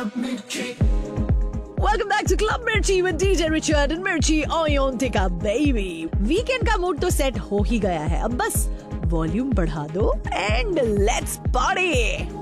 Welcome back to Club Mirchi with DJ Richard and Mirchi on Tika Baby. Weekend का mood तो set हो ही गया है, अब बस वॉल्यूम बढ़ा दो एंड लेट्स पार्टी.